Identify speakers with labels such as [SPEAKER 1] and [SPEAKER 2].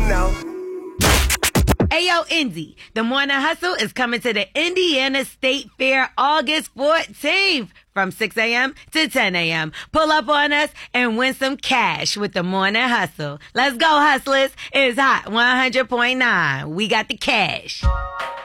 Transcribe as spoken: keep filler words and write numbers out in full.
[SPEAKER 1] know.
[SPEAKER 2] Ayo, Indy, the Morning Hustle is coming to the Indiana State Fair August fourteenth from six a.m. to ten a.m. Pull up on us and win some cash with the Morning Hustle. Let's go, hustlers. It's Hot one hundred point nine. We got the cash.